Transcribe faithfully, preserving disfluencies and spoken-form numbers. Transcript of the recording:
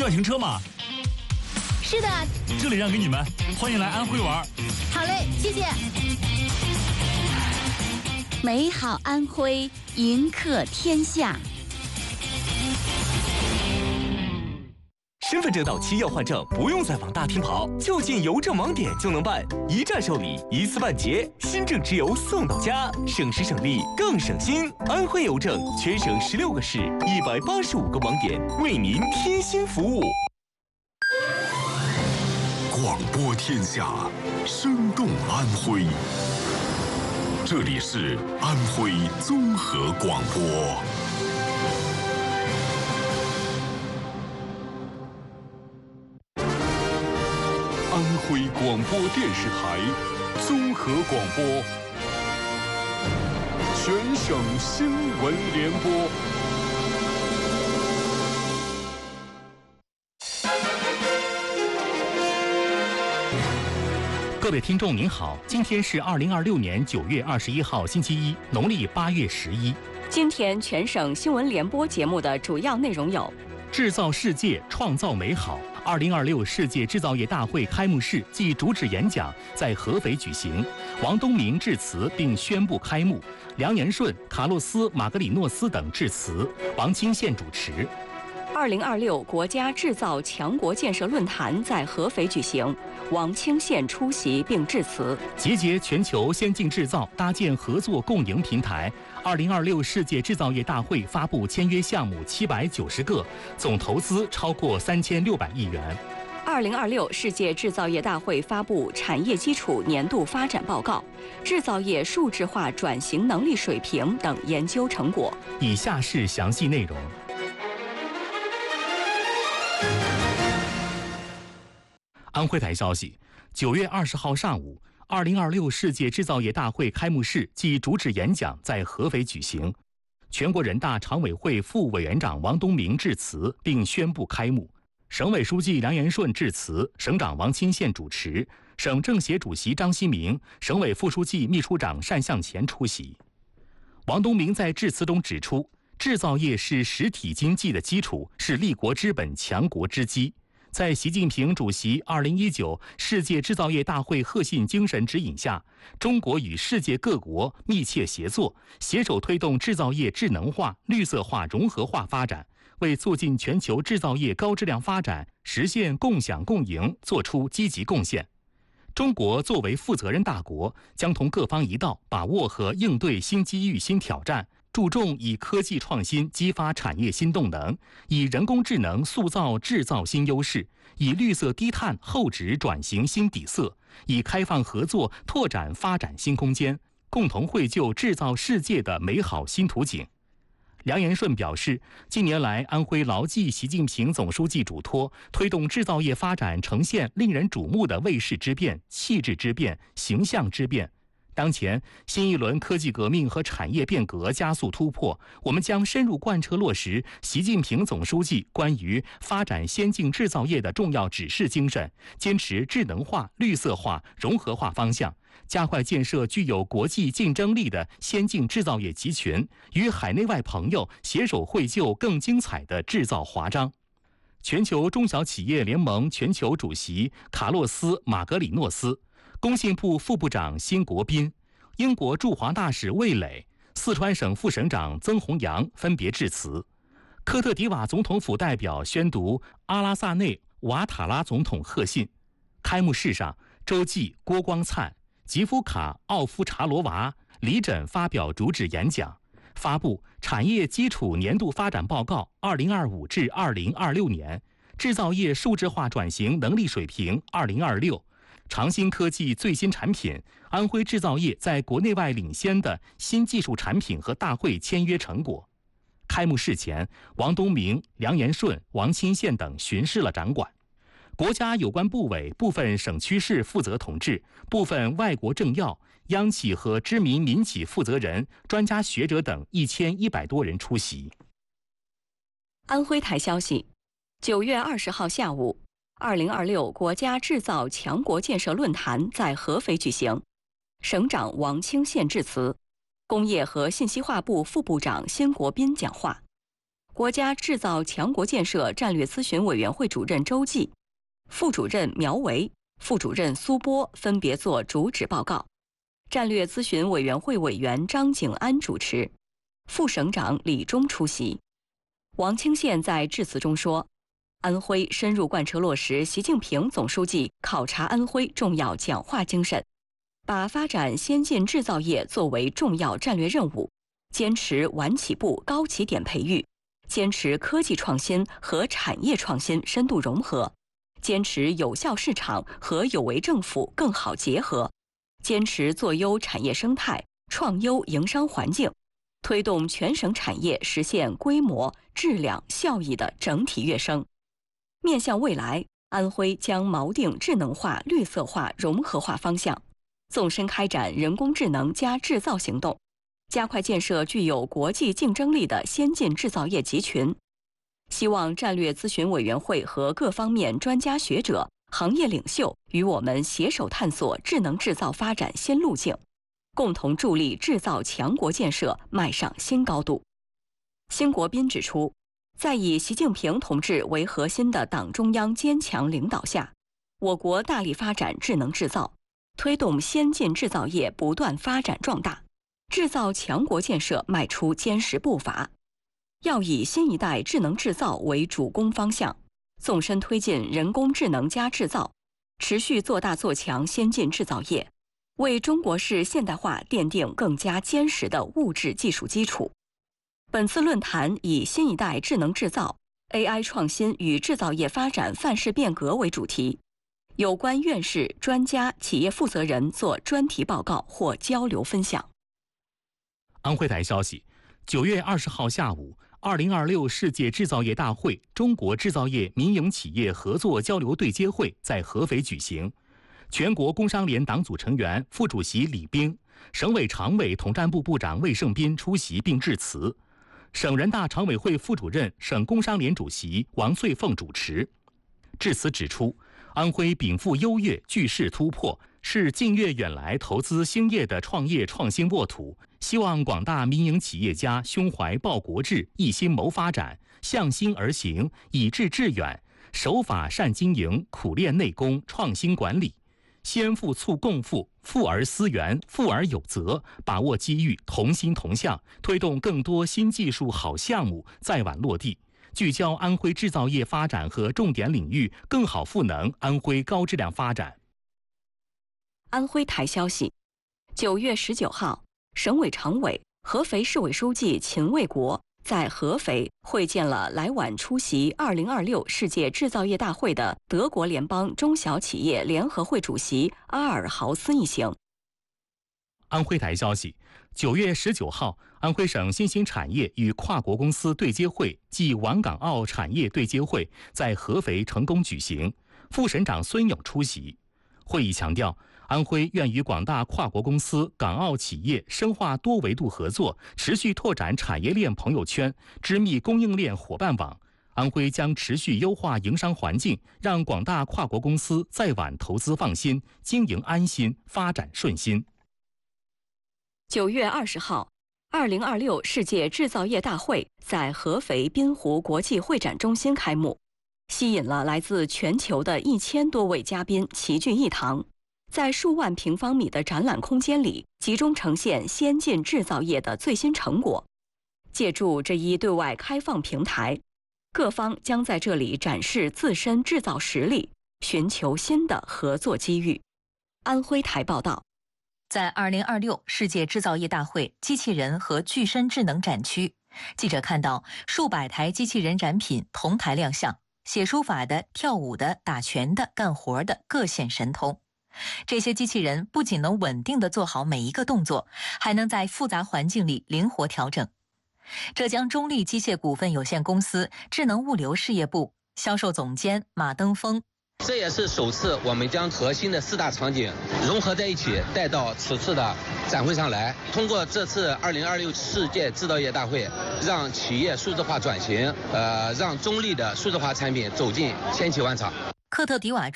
需要停车吗？ 是的， 这里让给你们，欢迎来安徽玩。 好嘞，谢谢。 美好安徽，迎客天下。 身份证到期要换证，不用再往大厅跑，就近邮政网点就能办，一站受理，一次办结，新证直邮送到家，省时省力更省心。安徽邮政全省十六个市，一百八十五个网点，为您贴心服务。 广播天下，生动安徽。这里是安徽综合广播。安徽广播电视台综合广播，全省新闻联播。 各位听众您好，今天是二零二六年九月二十一号星期一，农历八月十一。 今天全省新闻联播节目的主要内容有： 制造世界，创造美好。二零二六世界制造业大会开幕式暨主旨演讲在合肥举行，王东明致辞并宣布开幕，梁延顺、卡洛斯·马格里诺斯等致辞，王清宪主持。 二零二六国家制造强国建设论坛在合肥举行，王清宪出席并致辞。 集结全球先进制造，搭建合作共赢平台。二零二六世界制造业大会发布签约项目七百九十个，总投资超过三千六百亿元。 二零二六世界制造业大会发布产业基础年度发展报告、制造业数字化转型能力水平等研究成果。 以下是详细内容。安徽台消息，九月二十号上午，二零二六世界制造业大会开幕式暨主旨演讲在合肥举行。全国人大常委会副委员长王东明致辞并宣布开幕，省委书记梁延顺致辞，省长王清宪主持，省政协主席张希明、省委副书记、秘书长单向前出席。王东明在致辞中指出，制造业是实体经济的基础，是立国之本、强国之基。在习近平主席二零一九世界制造业大会核心精神指引下，中国与世界各国密切协作，携手推动制造业智能化、绿色化、融合化发展，为促进全球制造业高质量发展、实现共享共赢作出积极贡献。中国作为负责任大国，将同各方一道，把握和应对新机遇、新挑战，注重以科技创新激发产业新动能，以人工智能塑造制造新优势，以绿色低碳厚植转型新底色，以开放合作拓展发展新空间，共同绘就制造世界的美好新图景。梁延顺表示，近年来安徽牢记习近平总书记嘱托，推动制造业发展呈现令人瞩目的位势之变、气质之变、形象之变。当前新一轮科技革命和产业变革加速突破，我们将深入贯彻落实习近平总书记关于发展先进制造业的重要指示精神，坚持智能化、绿色化、融合化方向，加快建设具有国际竞争力的先进制造业集群，与海内外朋友携手绘就更精彩的制造华章。全球中小企业联盟全球主席卡洛斯·马格里诺斯、工信部副部长辛国斌、英国驻华大使魏磊、四川省副省长曾洪阳分别致辞。科特迪瓦总统府代表宣读阿拉萨内·瓦塔拉总统贺信。开幕式上，周记、郭光灿、吉夫卡·奥夫查罗娃、李枕发表主旨演讲，发布产业基础年度发展报告二零二五至二零二六年、制造业数字化转型能力水平二零二六、长新科技最新产品，安徽制造业在国内外领先的新技术产品和大会签约成果。开幕式前，王东明、梁延顺、王清宪等巡视了展馆。国家有关部委、部分省区市负责同志、部分外国政要、央企和知名民企负责人、专家学者等一千一百多人出席。 安徽台消息，九月二十号下午，二零二六国家制造强国建设论坛在合肥举行，省长王清宪致辞，工业和信息化部副部长辛国斌讲话。 国家制造强国建设战略咨询委员会主任周继、副主任苗维、副主任苏波分别作主旨报告。战略咨询委员会委员张景安主持，副省长李忠出席。王清县在致辞中说，安徽深入贯彻落实习近平总书记考察安徽重要讲话精神，把发展先进制造业作为重要战略任务，坚持晚起步、高起点培育，坚持科技创新和产业创新深度融合，坚持有效市场和有为政府更好结合，坚持做优产业生态、创优营商环境，推动全省产业实现规模、质量、效益的整体跃升。面向未来，安徽将锚定智能化、绿色化、融合化方向，纵深开展人工智能加制造行动，加快建设具有国际竞争力的先进制造业集群。希望战略咨询委员会和各方面专家学者、行业领袖与我们携手探索智能制造发展新路径，共同助力制造强国建设迈上新高度。辛国斌指出，在以习近平同志为核心的党中央坚强领导下，我国大力发展智能制造，推动先进制造业不断发展壮大，制造强国建设迈出坚实步伐。要以新一代智能制造为主攻方向，纵深推进人工智能加制造，持续做大做强先进制造业，为中国式现代化奠定更加坚实的物质技术基础。本次论坛以新一代智能制造、A I 创新与制造业发展范式变革为主题，有关院士、专家、企业负责人做专题报告或交流分享。 安徽台消息，九月二十号下午，二零二六世界制造业大会中国制造业民营企业合作交流对接会在合肥举行。全国工商联党组成员、副主席李冰、省委常委统战部部长魏胜斌出席并致辞。省人大常委会副主任、省工商联主席王翠凤主持。致辞指出，安徽禀赋优越、巨势突破，是近月远来投资兴业的创业创新沃土。希望广大民营企业家胸怀报国志，一心谋发展，向心而行，以志致远，守法善经营，苦练内功，创新管理，先富促共富，富而思源，富而有责，把握机遇，同心同向，推动更多新技术好项目再晚落地，聚焦安徽制造业发展和重点领域，更好赋能安徽高质量发展。 安徽台消息，九月十九号，省委常委、合肥市委书记秦卫国在合肥会见了来晚出席二零二六世界制造业大会的德国联邦中小企业联合会主席阿尔豪斯一行。 安徽台消息，九月十九号，安徽省新兴产业与跨国公司对接会暨皖港澳产业对接会在合肥成功举行，副省长孙勇出席。会议强调，安徽愿与广大跨国公司、港澳企业深化多维度合作，持续拓展产业链朋友圈，织密供应链伙伴网。安徽将持续优化营商环境，让广大跨国公司再晚投资放心，经营安心，发展顺心。 九月二十号，二零二六世界制造业大会在合肥滨湖国际会展中心开幕，吸引了来自全球的一千多位嘉宾齐聚一堂。在数万平方米的展览空间里，集中呈现先进制造业的最新成果。借助这一对外开放平台，各方将在这里展示自身制造实力，寻求新的合作机遇。安徽台报道， 在二零二六世界制造业大会机器人和具身智能展区，记者看到数百台机器人展品同台亮相，写书法的、跳舞的、打拳的、干活的各显神通。这些机器人不仅能稳定地做好每一个动作，还能在复杂环境里灵活调整。浙江中力机械股份有限公司智能物流事业部销售总监马登峰， 这也是首次我们将核心的四大场景融合在一起，带到此次的展会上来。通过这次二零二六世界制造业大会，让企业数字化转型，呃，让中力的数字化产品走进千禧万场。 科特迪瓦